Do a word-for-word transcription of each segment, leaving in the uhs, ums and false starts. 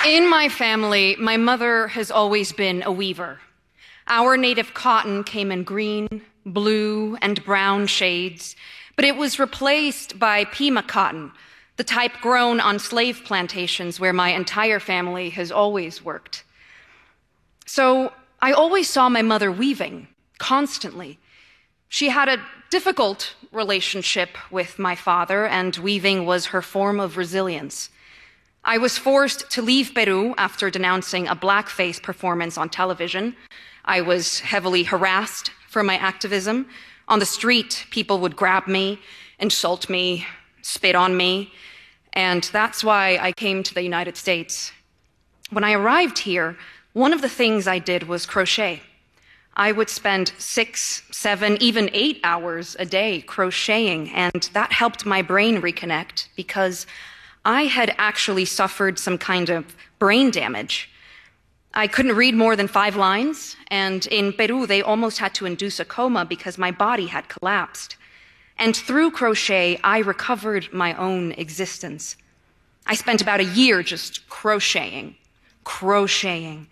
In my family, my mother has always been a weaver. Our native cotton came in green, blue, and brown shades, but it was replaced by Pima cotton, the type grown on slave plantations where my entire family has always worked. So I always saw my mother weaving, constantly. She had a difficult relationship with my father, and weaving was her form of resilience. I was forced to leave Peru after denouncing a blackface performance on television. I was heavily harassed for my activism. On the street, people would grab me, insult me, spit on me, and that's why I came to the United States. When I arrived here, one of the things I did was crochet. I would spend six, seven, even eight hours a day crocheting, and that helped my brain reconnect because I had actually suffered some kind of brain damage. I couldn't read more than five lines, and in Peru, they almost had to induce a coma because my body had collapsed. And through crochet, I recovered my own existence. I spent about a year just crocheting, crocheting.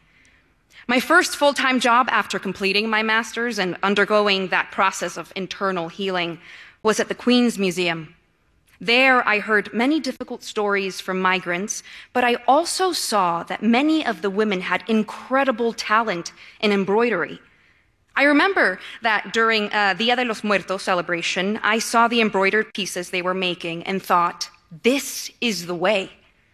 My first full-time job after completing my master's and undergoing that process of internal healing was at the Queen's Museum. There, I heard many difficult stories from migrants, but I also saw that many of the women had incredible talent in embroidery. I remember that during uh, Dia de los Muertos celebration, I saw the embroidered pieces they were making and thought, this is the way.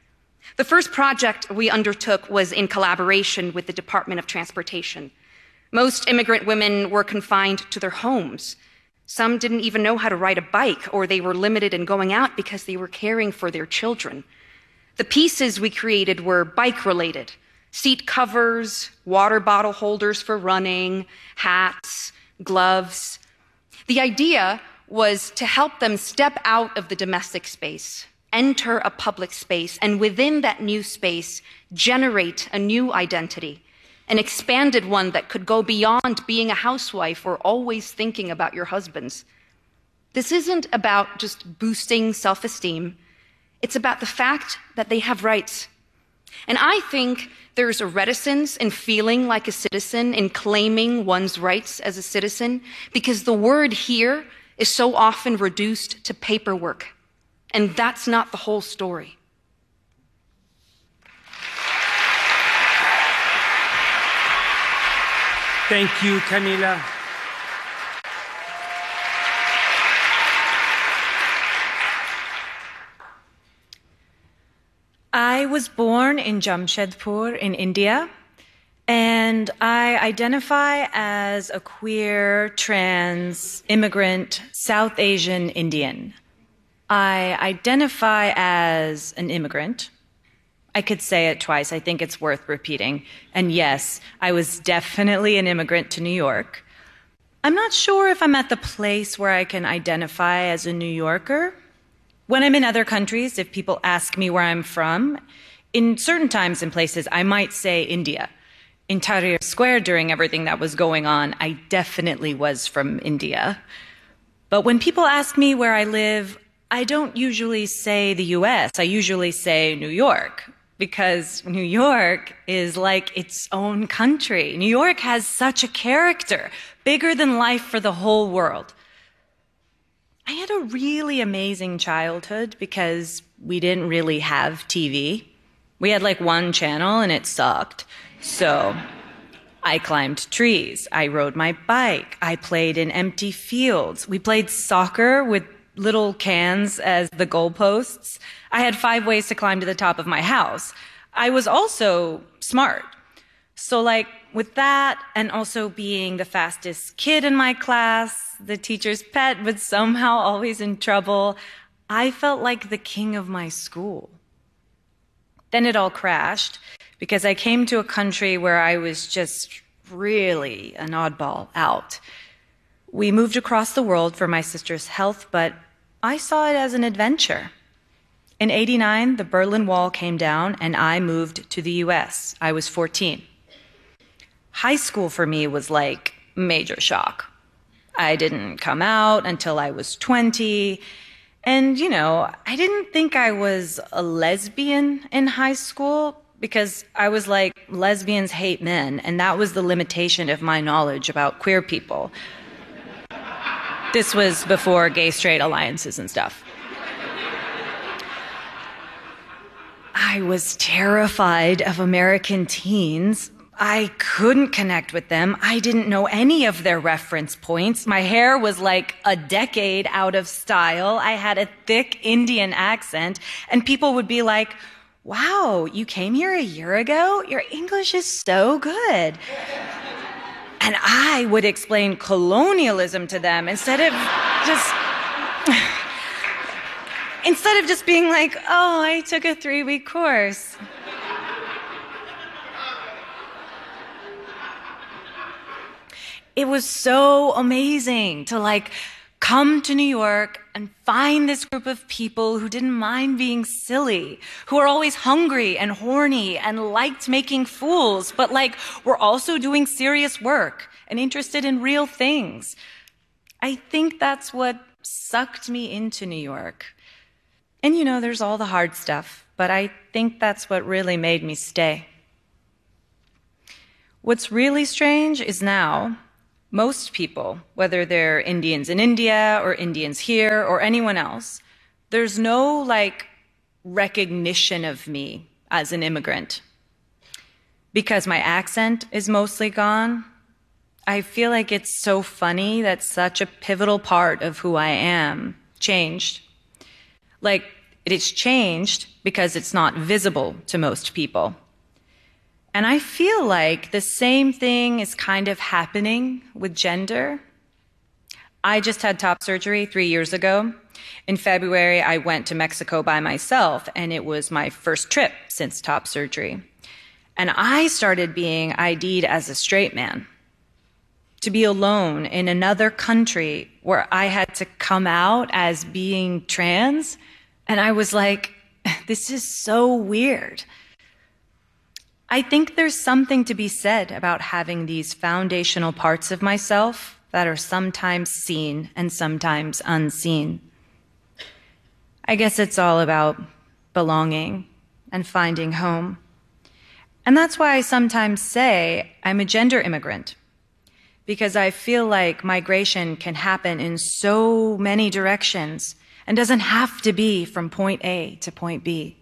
The first project we undertook was in collaboration with the Department of Transportation. Most immigrant women were confined to their homes. Some didn't even know how to ride a bike, or they were limited in going out because they were caring for their children. The pieces we created were bike-related: seat covers, water bottle holders for running, hats, gloves. The idea was to help them step out of the domestic space, enter a public space, and within that new space, generate a new identity. An expanded one that could go beyond being a housewife or always thinking about your husbands. This isn't about just boosting self-esteem. It's about the fact that they have rights. And I think there's a reticence in feeling like a citizen, in claiming one's rights as a citizen, because the word here is so often reduced to paperwork. And that's not the whole story. Thank you, Camila. I was born in Jamshedpur in India, and I identify as a queer, trans, immigrant, South Asian Indian. I identify as an immigrant. I could say it twice. I think it's worth repeating. And yes, I was definitely an immigrant to New York. I'm not sure if I'm at the place where I can identify as a New Yorker. When I'm in other countries, if people ask me where I'm from, in certain times and places, I might say India. In Tahrir Square during everything that was going on, I definitely was from India. But when people ask me where I live, I don't usually say the U S. I usually say New York, because New York is like its own country. New York has such a character, bigger than life for the whole world. I had a really amazing childhood because we didn't really have T V. We had like one channel and it sucked. So I climbed trees, I rode my bike, I played in empty fields. We played soccer with little cans as the goalposts. I had five ways to climb to the top of my house. I was also smart. So like with that, and also being the fastest kid in my class, the teacher's pet, but somehow always in trouble, I felt like the king of my school. Then it all crashed because I came to a country where I was just really an oddball out. We moved across the world for my sister's health, but I saw it as an adventure. In eighty-nine, the Berlin Wall came down and I moved to the U S. I was fourteen. High school for me was like major shock. I didn't come out until I was twenty. And, you know, I didn't think I was a lesbian in high school, because I was like, lesbians hate men, and that was the limitation of my knowledge about queer people. This was before gay straight alliances and stuff. I was terrified of American teens. I couldn't connect with them. I didn't know any of their reference points. My hair was like a decade out of style. I had a thick Indian accent, and people would be like, wow, you came here a year ago? Your English is so good. And I would explain colonialism to them instead of just... instead of just being like, oh, I took a three-week course. It was so amazing to like come to New York and find this group of people who didn't mind being silly, who are always hungry and horny and liked making fools, but like were also doing serious work and interested in real things. I think that's what sucked me into New York. And you know, there's all the hard stuff, but I think that's what really made me stay. What's really strange is now, most people, whether they're Indians in India or Indians here or anyone else, there's no like recognition of me as an immigrant. Because my accent is mostly gone, I feel like it's so funny that such a pivotal part of who I am changed. Like, it's changed because it's not visible to most people. And I feel like the same thing is kind of happening with gender. I just had top surgery three years ago. In February, I went to Mexico by myself, and it was my first trip since top surgery. And I started being I D'd as a straight man. To be alone in another country where I had to come out as being trans, and I was like, this is so weird. I think there's something to be said about having these foundational parts of myself that are sometimes seen and sometimes unseen. I guess it's all about belonging and finding home. And that's why I sometimes say I'm a gender immigrant, because I feel like migration can happen in so many directions and doesn't have to be from point A to point B.